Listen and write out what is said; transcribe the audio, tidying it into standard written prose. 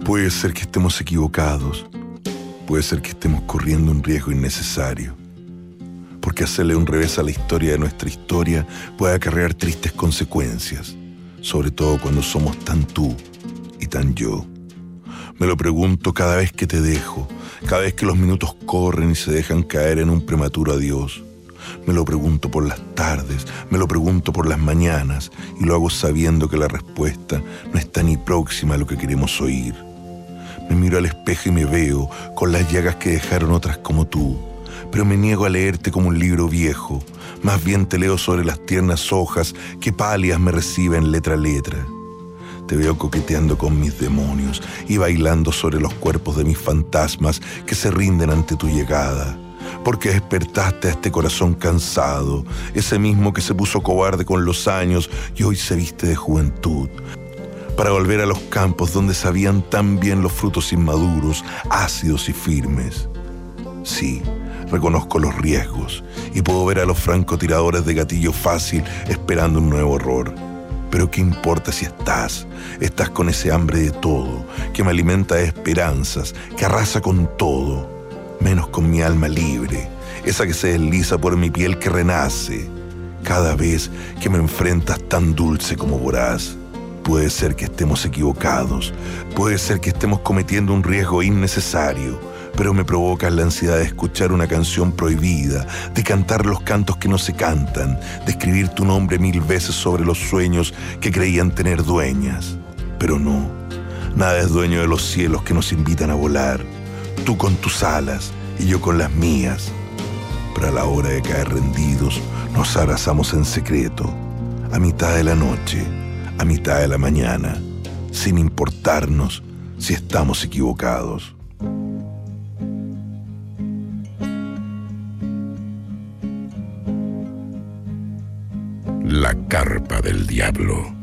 Puede ser que estemos equivocados, puede ser que estemos corriendo un riesgo innecesario, porque hacerle un revés a la historia de nuestra historia puede acarrear tristes consecuencias, sobre todo cuando somos tan tú y tan yo. Me lo pregunto cada vez que te dejo, cada vez que los minutos corren y se dejan caer en un prematuro adiós. Me lo pregunto por las tardes, me lo pregunto por las mañanas, y lo hago sabiendo que la respuesta no está ni próxima a lo que queremos oír. Me miro al espejo y me veo con las llagas que dejaron otras como tú, pero me niego a leerte como un libro viejo. Más bien te leo sobre las tiernas hojas que pálidas me reciben letra a letra. Te veo coqueteando con mis demonios y bailando sobre los cuerpos de mis fantasmas que se rinden ante tu llegada. Porque despertaste a este corazón cansado, ese mismo que se puso cobarde con los años y hoy se viste de juventud, para volver a los campos donde sabían tan bien los frutos inmaduros, ácidos y firmes. Sí, reconozco los riesgos y puedo ver a los francotiradores de gatillo fácil esperando un nuevo error. Pero ¿qué importa si estás con ese hambre de todo, que me alimenta de esperanzas, que arrasa con todo, menos con mi alma libre, esa que se desliza por mi piel que renace, cada vez que me enfrentas tan dulce como voraz? Puede ser que estemos equivocados, puede ser que estemos cometiendo un riesgo innecesario, pero me provoca la ansiedad de escuchar una canción prohibida, de cantar los cantos que no se cantan, de escribir tu nombre 1000 veces sobre los sueños que creían tener dueñas. Pero no, nada es dueño de los cielos que nos invitan a volar, tú con tus alas y yo con las mías. Pero a la hora de caer rendidos, nos abrazamos en secreto, a mitad de la noche, a mitad de la mañana, sin importarnos si estamos equivocados. La carpa del diablo.